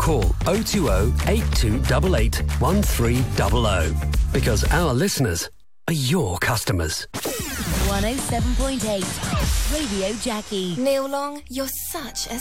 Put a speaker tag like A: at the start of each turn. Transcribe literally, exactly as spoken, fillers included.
A: call oh two oh, eight two eight eight, one three zero zero. Because our listeners are your customers.
B: one oh seven point eight Radio Jackie.
C: Neil Long, you're such a